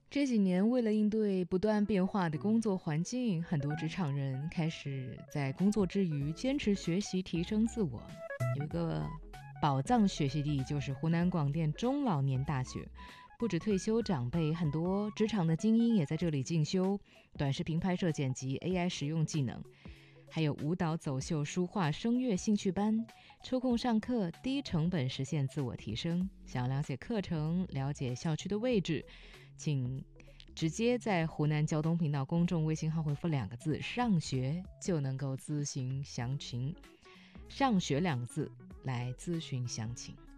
这几年，为了应对不断变化的工作环境，很多职场人开始在工作之余坚持学习，提升自我。有一个宝藏学习地，就是湖南广电中老年大学。不止退休长辈，很多职场的精英也在这里进修短视频拍摄、剪辑、AI 实用技能，还有舞蹈、走秀、书画、声乐兴趣班，抽空上课，低成本实现自我提升。想要了解课程，了解校区的位置，请直接在湖南交通频道公众微信号回复2个字上学，就能够咨询详情。上学2个字来咨询详情。